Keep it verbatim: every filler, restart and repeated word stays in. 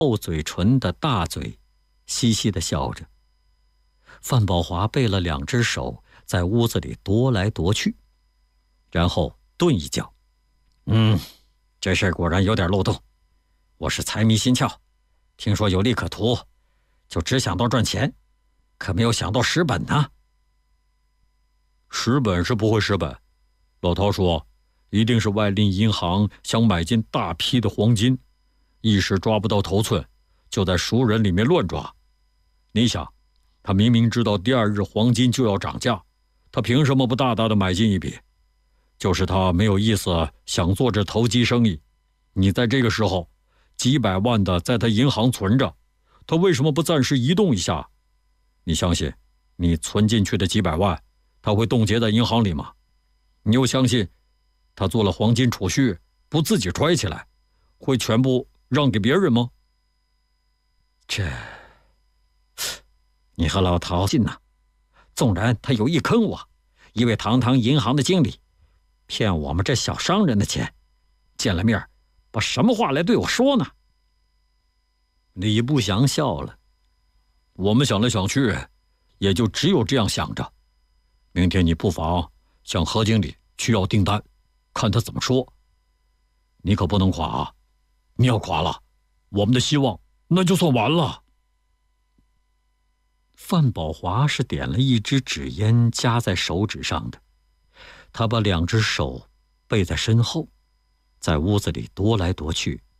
厚嘴唇的大嘴，嘻嘻地笑着。范宝华背了两只手，在屋子里踱来踱去，然后顿一脚：“嗯，这事果然有点漏洞。我是财迷心窍，听说有利可图，就只想到赚钱，可没有想到蚀本呢。”“蚀本是不会蚀本，老陶说，一定是外邻银行想买进大批的黄金，一时抓不到头寸，就在熟人里面乱抓。你想，他明明知道第二日黄金就要涨价，他凭什么不大大的买进一笔？就是他没有意思想做这投机生意，你在这个时候几百万的在他银行存着，他为什么不暂时移动一下？你相信你存进去的几百万他会冻结在银行里吗？你又相信他做了黄金储蓄不自己揣起来，会全部让给别人吗？这你和老陶信呐，纵然他有意坑我，一位堂堂银行的经理骗我们这小商人的钱，见了面把什么话来对我说呢？”李不祥笑了：“我们想来想去，也就只有这样想着。明天你不妨向何经理去要订单，看他怎么说。你可不能垮啊！你要垮了，我们的希望那就算完了。”范宝华是点了一支纸烟夹在手指上的，他把两只手背在身后，在屋子里踱来踱去，